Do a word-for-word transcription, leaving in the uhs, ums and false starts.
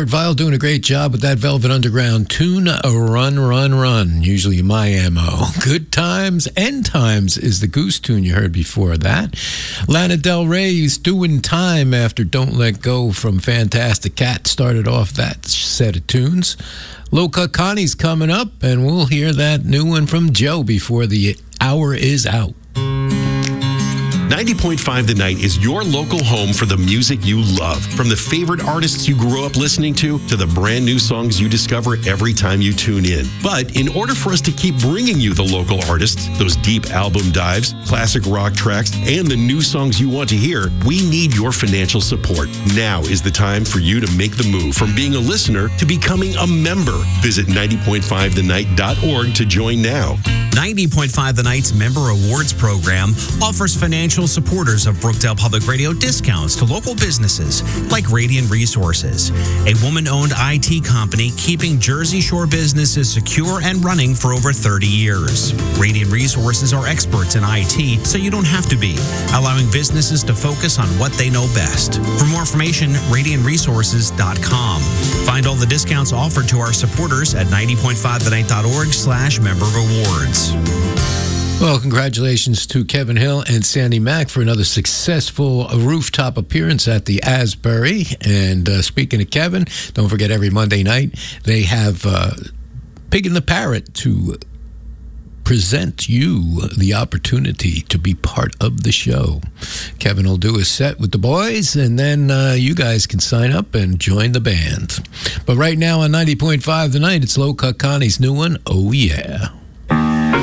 Art Vile doing a great job with that Velvet Underground tune, Run, Run, Run, usually my M O. Good Times, End Times is the Goose tune you heard before that. Lana Del Rey's Doing Time after Don't Let Go from Fantastic Cat started off that set of tunes. Low Cut Connie's coming up, and we'll hear that new one from Joe before the hour is out. ninety point five The Night is your local home for the music you love. From the favorite artists you grew up listening to, to the brand new songs you discover every time you tune in. But in order for us to keep bringing you the local artists, those deep album dives, classic rock tracks, and the new songs you want to hear, we need your financial support. Now is the time for you to make the move from being a listener to becoming a member. Visit ninety point five the night dot org to join now. ninety point five The Night's Member Awards program offers financial supporters of Brookdale Public Radio discounts to local businesses like Radiant Resources, a woman-owned I T company keeping Jersey Shore businesses secure and running for over thirty years. Radiant Resources are experts in I T, so you don't have to be, allowing businesses to focus on what they know best. For more information, radiant resources dot com. Find all the discounts offered to our supporters at ninety point five the night dot org slash member awards. Well, congratulations to Kevin Hill and Sandy Mack for another successful rooftop appearance at the Asbury. And uh, speaking of Kevin, don't forget every Monday night they have uh, Pig and the Parrot to present you the opportunity to be part of the show. Kevin will do a set with the boys, and then uh, you guys can sign up and join the band. But right now on ninety point five The Night, it's Low Cut Connie's new one, Oh Yeah.